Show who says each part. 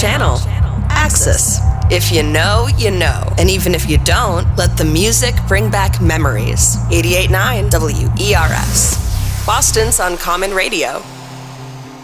Speaker 1: channel. Axis. If you know, you know. And even if you don't, let the music bring back memories. 88.9 WERS. Boston's Uncommon Radio.